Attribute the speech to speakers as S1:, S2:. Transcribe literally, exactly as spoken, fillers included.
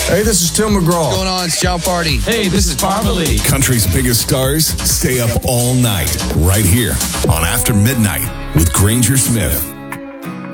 S1: Hey, this is Tim McGraw.
S2: What's going on? It's John Party.
S3: Hey, this is Parmalee.
S4: Country's biggest stars stay up all night right here on After Midnight with Granger Smith.